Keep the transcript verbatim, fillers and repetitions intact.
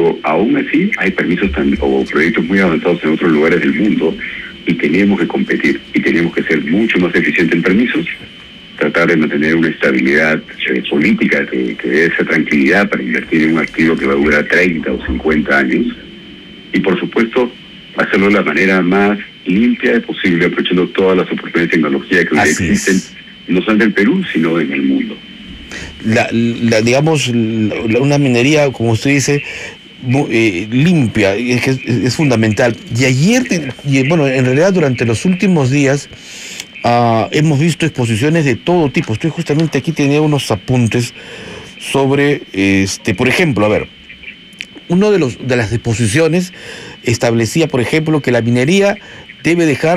Pero aún así hay permisos tan, o proyectos muy avanzados en otros lugares del mundo y tenemos que competir y tenemos que ser mucho más eficientes en permisos, tratar de mantener una estabilidad eh, política que, que dé esa tranquilidad para invertir en un activo que va a durar treinta o cincuenta años y por supuesto hacerlo de la manera más limpia posible, aprovechando todas las oportunidades de tecnología que hoy existen, no solo en el Perú, sino en el mundo. La, la digamos, la, una minería, como usted dice, muy, eh, limpia, es, que es, es fundamental. Y ayer, y bueno, en realidad durante los últimos días, uh, hemos visto exposiciones de todo tipo. Estoy justamente aquí, tenía unos apuntes sobre, este, por ejemplo, a ver, uno de los de las exposiciones establecía, por ejemplo, que la minería debe dejar